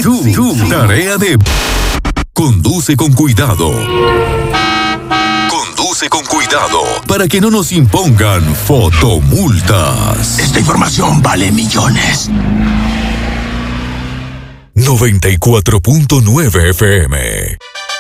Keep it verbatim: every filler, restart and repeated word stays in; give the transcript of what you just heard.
tú, tú, tarea de... Conduce con cuidado. Conduce con cuidado para que no nos impongan fotomultas. Esta información vale millones. noventa y cuatro punto nueve F M